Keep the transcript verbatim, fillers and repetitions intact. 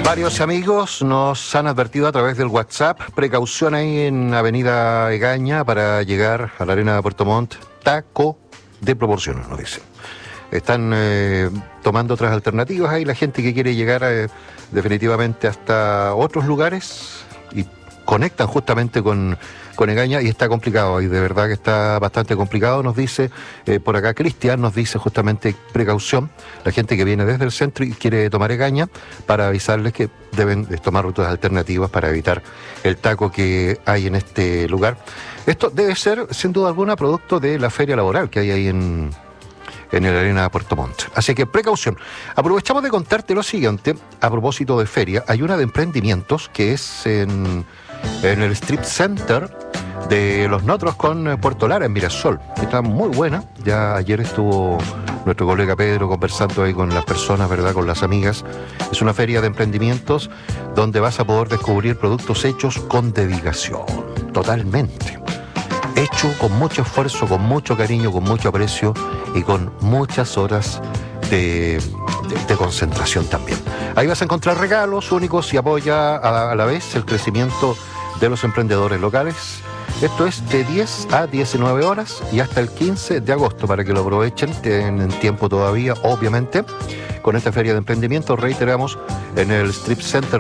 Varios amigos nos han advertido a través del WhatsApp, precaución ahí en Avenida Egaña para llegar a la arena de Puerto Montt, taco de proporciones, nos dicen. Están eh, tomando otras alternativas ahí, la gente que quiere llegar eh, definitivamente hasta otros lugares y conectan justamente con, con Egaña y está complicado, y de verdad que está bastante complicado, nos dice eh, por acá Cristian, nos dice justamente precaución, la gente que viene desde el centro y quiere tomar Egaña, para avisarles que deben tomar rutas alternativas para evitar el taco que hay en este lugar. Esto debe ser, sin duda alguna, producto de la feria laboral que hay ahí en... en la arena de Puerto Montt. Así que precaución. Aprovechamos de contarte lo siguiente, a propósito de feria, hay una de emprendimientos que es en, en el Strip Center de Los Notros con Puerto Lara, en Mirasol. Está muy buena, ya ayer estuvo nuestro colega Pedro conversando ahí con las personas, ¿verdad?, con las amigas. Es una feria de emprendimientos donde vas a poder descubrir productos hechos con dedicación, totalmente. Hecho con mucho esfuerzo, con mucho cariño, con mucho aprecio y con muchas horas de, de, de concentración también. Ahí vas a encontrar regalos únicos y apoya a, a la vez el crecimiento de los emprendedores locales. Esto es de diez a diecinueve horas y hasta el quince de agosto para que lo aprovechen. Tienen tiempo todavía, obviamente, con esta feria de emprendimiento. Reiteramos, en el Strip Center